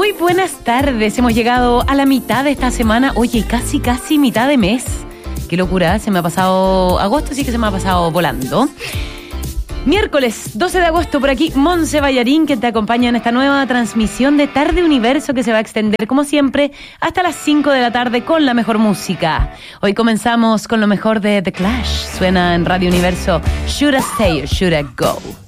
Muy buenas tardes, hemos llegado a la mitad de esta semana. Oye, casi mitad de mes. Qué locura, se me ha pasado agosto, sí que se me ha pasado volando. Miércoles 12 de agosto, por aquí Monse Ballarín, que te acompaña en esta nueva transmisión de Tarde Universo, que se va a extender como siempre hasta las 5 de la tarde con la mejor música. Hoy comenzamos con lo mejor de The Clash. Suena en Radio Universo Should I Stay or Should I Go?